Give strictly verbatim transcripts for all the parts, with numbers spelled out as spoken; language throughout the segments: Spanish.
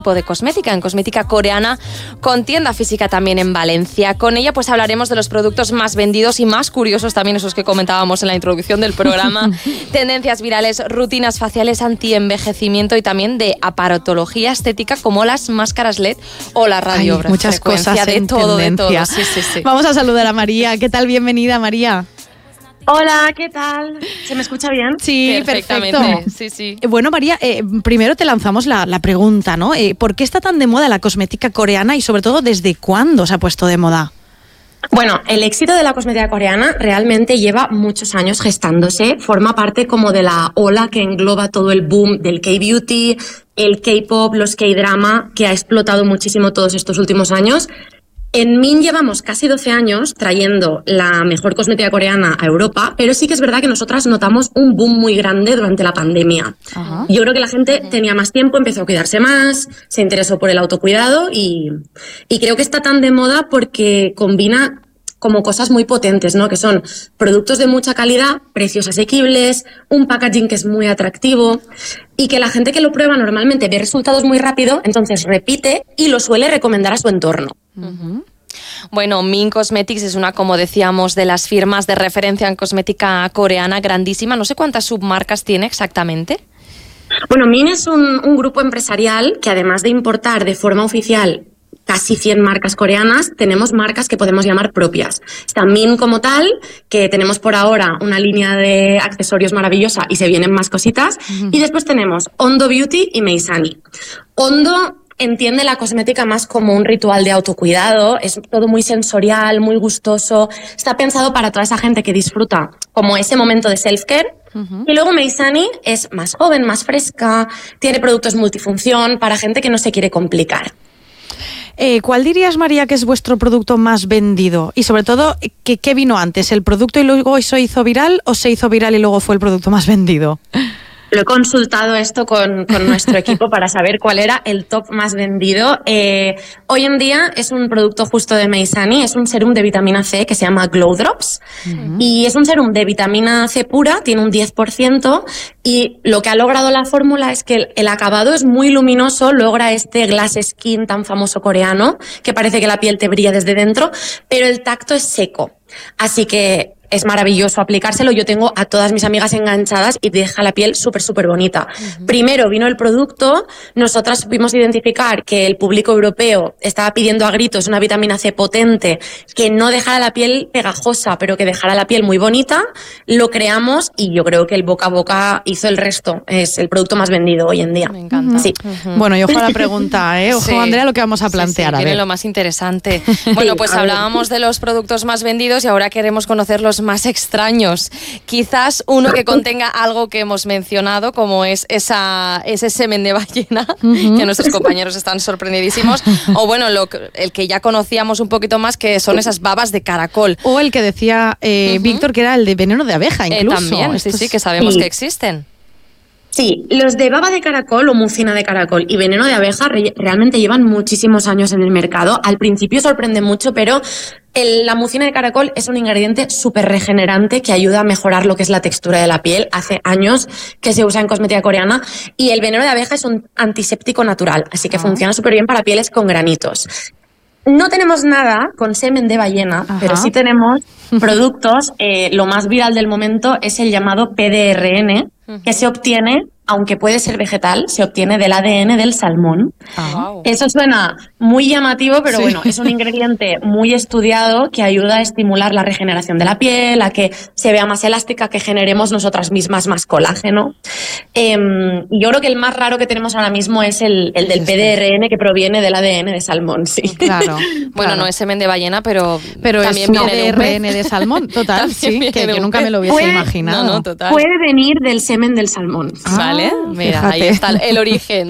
de cosmética, en cosmética coreana, con tienda física también en Valencia. Con ella pues hablaremos de los productos más vendidos y más curiosos, también esos que comentábamos en la introducción del programa, tendencias virales, rutinas faciales, anti-envejecimiento y también de aparatología estética como las máscaras L E D o la radiografía. Muchas cosas de en todo, tendencia. de todo. Sí, sí, sí. Vamos a saludar a María. ¿Qué tal? Bienvenida, María. Hola, ¿qué tal? ¿Se me escucha bien? Sí, perfectamente. perfecto. Sí, sí. Bueno, María, eh, primero te lanzamos la, la pregunta, ¿no? Eh, ¿Por qué está tan de moda la cosmética coreana y sobre todo desde cuándo se ha puesto de moda? Bueno, el éxito de la cosmética coreana realmente lleva muchos años gestándose, forma parte como de la ola que engloba todo el boom del K-beauty, el K-pop, los K-drama, que ha explotado muchísimo todos estos últimos años. En Min llevamos casi doce años trayendo la mejor cosmética coreana a Europa, pero sí que es verdad que nosotras notamos un boom muy grande durante la pandemia. Ajá. Yo creo que la gente tenía más tiempo, empezó a cuidarse más, se interesó por el autocuidado y, y creo que está tan de moda porque combina como cosas muy potentes, ¿no? Que son productos de mucha calidad, precios asequibles, un packaging que es muy atractivo y que la gente que lo prueba normalmente ve resultados muy rápido, entonces repite y lo suele recomendar a su entorno. Uh-huh. Bueno, Min Cosmetics es una, como decíamos, de las firmas de referencia en cosmética coreana grandísima. No sé cuántas submarcas tiene exactamente. Bueno, Min es un, un grupo empresarial que además de importar de forma oficial casi cien marcas coreanas, tenemos marcas que podemos llamar propias. Está Min como tal, que tenemos por ahora una línea de accesorios maravillosa y se vienen más cositas. Uh-huh. Y después tenemos Ondo Beauty y Meisani. Ondo entiende la cosmética más como un ritual de autocuidado, es todo muy sensorial, muy gustoso, está pensado para toda esa gente que disfruta como ese momento de self-care. Uh-huh. Y luego Meisani es más joven, más fresca, tiene productos multifunción para gente que no se quiere complicar. Eh, ¿Cuál dirías, María, que es vuestro producto más vendido? Y sobre todo, ¿qué, qué vino antes? ¿El producto y luego se hizo viral o se hizo viral y luego fue el producto más vendido? Lo he consultado esto con, con nuestro equipo para saber cuál era el top más vendido. Eh, hoy en día es un producto justo de Meisani, es un serum de vitamina C que se llama Glow Drops. Uh-huh. Y es un serum de vitamina C pura, tiene un diez por ciento y lo que ha logrado la fórmula es que el, el acabado es muy luminoso, logra este glass skin tan famoso coreano, que parece que la piel te brilla desde dentro, pero el tacto es seco. Así que es maravilloso aplicárselo. Yo tengo a todas mis amigas enganchadas y deja la piel súper, súper bonita. Uh-huh. Primero vino el producto, nosotras supimos identificar que el público europeo estaba pidiendo a gritos una vitamina C potente que no dejara la piel pegajosa, pero que dejara la piel muy bonita. Lo creamos y yo creo que el boca a boca hizo el resto. Es el producto más vendido hoy en día. Me encanta. Sí. Uh-huh. Bueno, y ojo a la pregunta, ¿eh? Ojo, sí. Andrea, lo que vamos a plantear. Sí, sí, a viene ver. Lo más interesante. Bueno, pues hablábamos de los productos más vendidos y ahora queremos conocer los más extraños. Quizás uno que contenga algo que hemos mencionado, como es esa, ese semen de ballena, uh-huh. que nuestros compañeros están sorprendidísimos, o bueno, lo, el que ya conocíamos un poquito más, que son esas babas de caracol. O el que decía eh, uh-huh. Víctor, que era el de veneno de abeja, incluso. Eh, también, Estos... sí, sí, que sabemos sí. que existen. Sí, los de baba de caracol o mucina de caracol y veneno de abeja re- realmente llevan muchísimos años en el mercado. Al principio sorprende mucho, pero el, la mucina de caracol es un ingrediente súper regenerante que ayuda a mejorar lo que es la textura de la piel. Hace años que se usa en cosmética coreana. Y el veneno de abeja es un antiséptico natural, así que ah. funciona súper bien para pieles con granitos. No tenemos nada con semen de ballena, Ajá. pero sí tenemos productos. Eh, lo más viral del momento es el llamado P D R N, uh-huh. que se obtiene, aunque puede ser vegetal, se obtiene del A D N del salmón. Uh-huh. Eso suena muy llamativo, pero sí. bueno, es un ingrediente muy estudiado que ayuda a estimular la regeneración de la piel, a que se vea más elástica, que generemos nosotras mismas más colágeno. Eh, yo creo que el más raro que tenemos ahora mismo es el, el del P D R N, que proviene del A D N de salmón, sí. Claro. Bueno, claro. no es semen de ballena, pero, pero también es viene P D R N de salmón, total, sí, que yo nunca me lo hubiese puede, imaginado. No, no, total. Puede venir del semen del salmón. Ah, vale, mira, fíjate. Ahí está el origen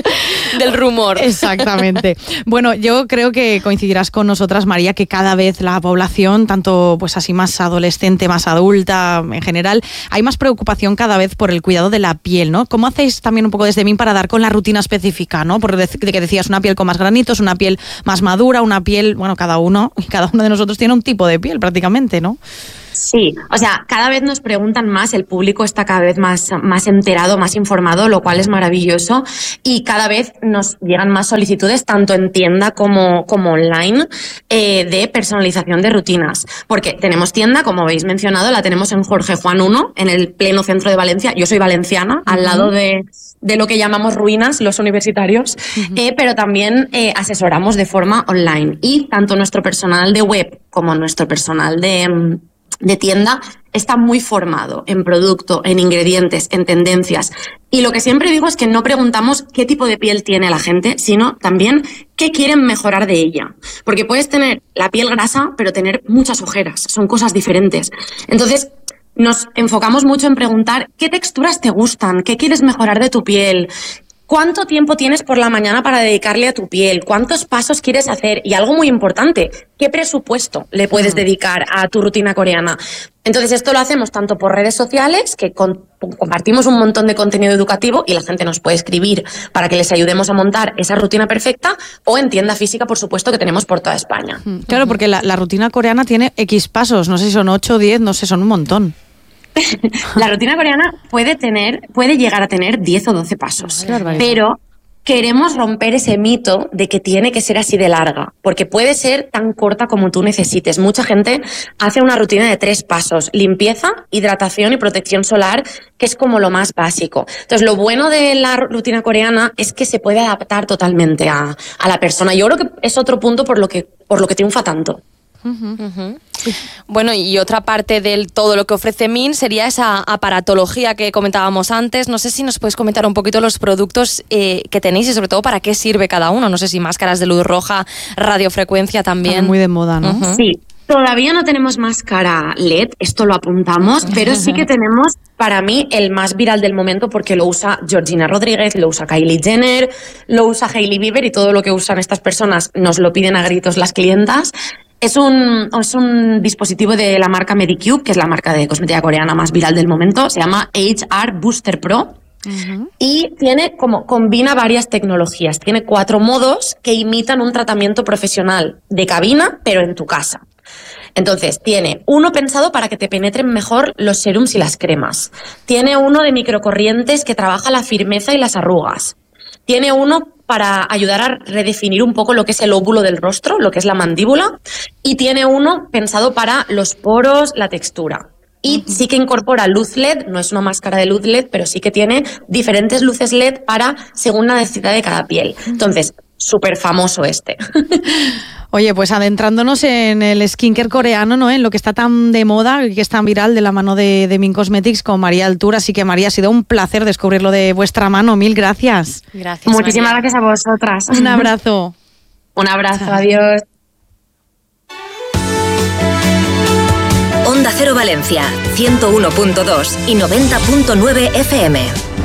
del rumor. Exactamente. Bueno, yo creo que coincidirás con nosotras, María, que cada vez la población, tanto pues así más adolescente, más adulta, en general, hay más preocupación cada vez por el cuidado de la piel, ¿no? ¿Cómo hacéis también un poco desde Min para dar con la rutina específica, ¿no? Por de que decías, una piel con más granitos, una piel más madura, una piel, bueno, cada uno, cada uno de nosotros tiene un tipo de piel prácticamente, ¿no? Sí, o sea, cada vez nos preguntan más, el público está cada vez más, más enterado, más informado, lo cual es maravilloso, y cada vez nos llegan más solicitudes, tanto en tienda como, como online, eh, de personalización de rutinas. Porque tenemos tienda, como habéis mencionado, la tenemos en Jorge Juan uno, en el pleno centro de Valencia. Yo soy valenciana, uh-huh. al lado de, de lo que llamamos ruinas, los universitarios, uh-huh. eh, pero también eh, asesoramos de forma online. Y tanto nuestro personal de web como nuestro personal de... de tienda está muy formado en producto, en ingredientes, en tendencias. Y lo que siempre digo es que no preguntamos qué tipo de piel tiene la gente, sino también qué quieren mejorar de ella. Porque puedes tener la piel grasa, pero tener muchas ojeras. Son cosas diferentes. Entonces, nos enfocamos mucho en preguntar qué texturas te gustan, qué quieres mejorar de tu piel, ¿cuánto tiempo tienes por la mañana para dedicarle a tu piel? ¿Cuántos pasos quieres hacer? Y algo muy importante, ¿qué presupuesto le puedes mm. dedicar a tu rutina coreana? Entonces esto lo hacemos tanto por redes sociales, que con, compartimos un montón de contenido educativo y la gente nos puede escribir para que les ayudemos a montar esa rutina perfecta, o en tienda física, por supuesto, que tenemos por toda España. Claro, porque la, la rutina coreana tiene X pasos, no sé si son ocho o diez, no sé, son un montón. La rutina coreana puede tener, puede llegar a tener diez o doce pasos, pero queremos romper ese mito de que tiene que ser así de larga, porque puede ser tan corta como tú necesites. Mucha gente hace una rutina de tres pasos: limpieza, hidratación y protección solar, que es como lo más básico. Entonces, lo bueno de la rutina coreana es que se puede adaptar totalmente a, a la persona. Yo creo que es otro punto por lo que, por lo que triunfa tanto. Uh-huh. Uh-huh. Bueno, y otra parte de todo lo que ofrece Min sería esa aparatología que comentábamos antes. No sé si nos puedes comentar un poquito los productos eh, que tenéis y sobre todo para qué sirve cada uno. No sé si máscaras de luz roja, radiofrecuencia también. Está muy de moda, ¿no? Uh-huh. Sí. Todavía no tenemos máscara L E D, esto lo apuntamos, pero sí que tenemos, para mí, el más viral del momento, porque lo usa Georgina Rodríguez, lo usa Kylie Jenner, lo usa Hailey Bieber, y todo lo que usan estas personas nos lo piden a gritos las clientas. Es un, es un dispositivo de la marca Medicube, que es la marca de cosmética coreana más viral del momento. Se llama H R Booster Pro. Uh-huh. Y tiene como, combina varias tecnologías. Tiene cuatro modos que imitan un tratamiento profesional de cabina, pero en tu casa. Entonces, tiene uno pensado para que te penetren mejor los serums y las cremas. Tiene uno de microcorrientes que trabaja la firmeza y las arrugas. Tiene uno para ayudar a redefinir un poco lo que es el óvulo del rostro, lo que es la mandíbula. Y tiene uno pensado para los poros, la textura. Y uh-huh. sí que incorpora luz L E D, no es una máscara de luz L E D, pero sí que tiene diferentes luces L E D para según la necesidad de cada piel. Entonces, súper famoso este. Oye, pues adentrándonos en el skincare coreano, ¿no? En lo que está tan de moda y que es tan viral, de la mano de, de Min Cosmetics con María Altura. Así que, María, ha sido un placer descubrirlo de vuestra mano. Mil gracias. Gracias, Muchísimas María. gracias a vosotras. Un abrazo. Un abrazo, adiós. Onda Cero Valencia, ciento uno punto dos y noventa punto nueve F M.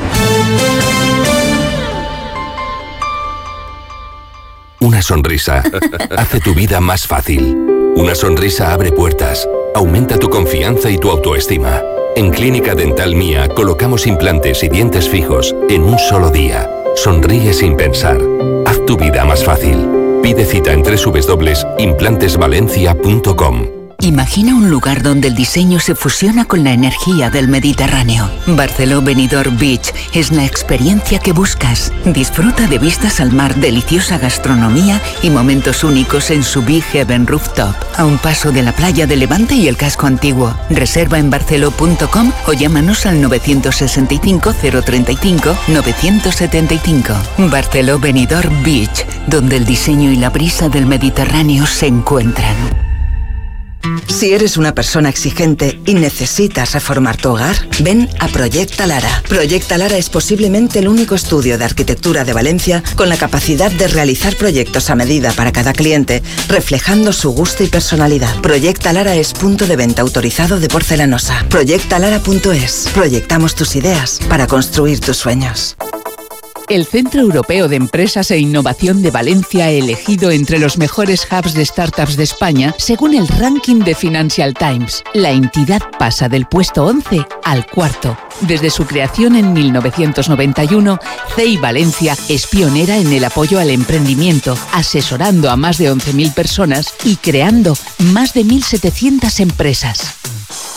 Una sonrisa hace tu vida más fácil. Una sonrisa abre puertas, aumenta tu confianza y tu autoestima. En Clínica Dental Mía colocamos implantes y dientes fijos en un solo día. Sonríe sin pensar. Haz tu vida más fácil. Pide cita en doble u doble u doble u punto implantes valencia punto com. Imagina un lugar donde el diseño se fusiona con la energía del Mediterráneo. Barceló Benidorm Beach es la experiencia que buscas. Disfruta de vistas al mar, deliciosa gastronomía y momentos únicos en su Big Heaven Rooftop, a un paso de la playa de Levante y el casco antiguo. Reserva en barceló punto com o llámanos al nueve seis cinco, cero tres cinco, nueve siete cinco. Barceló Benidorm Beach, donde el diseño y la brisa del Mediterráneo se encuentran. Si eres una persona exigente y necesitas reformar tu hogar, ven a Proyecta Lara. Proyecta Lara es posiblemente el único estudio de arquitectura de Valencia con la capacidad de realizar proyectos a medida para cada cliente, reflejando su gusto y personalidad. Proyecta Lara es punto de venta autorizado de porcelanosa. proyecta lara punto es. Proyectamos tus ideas para construir tus sueños. El Centro Europeo de Empresas e Innovación de Valencia ha elegido entre los mejores hubs de startups de España según el ranking de Financial Times. La entidad pasa del puesto once al cuarto. Desde su creación en mil novecientos noventa y uno, C I Valencia es pionera en el apoyo al emprendimiento, asesorando a más de once mil personas y creando más de mil setecientas empresas.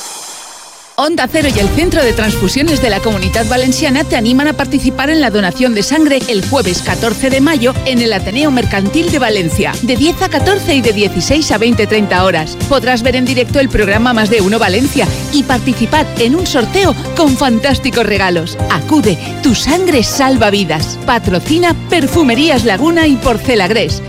Onda Cero y el Centro de Transfusiones de la Comunitat Valenciana te animan a participar en la donación de sangre el jueves catorce de mayo en el Ateneo Mercantil de Valencia, de diez a catorce y de dieciséis a veinte treinta horas. Podrás ver en directo el programa Más de Uno Valencia y participar en un sorteo con fantásticos regalos. Acude, tu sangre salva vidas. Patrocina Perfumerías Laguna y Porcelagres.